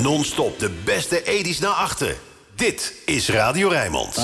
Non-stop de beste 80's naar achter. Dit is Radio Rijnmond.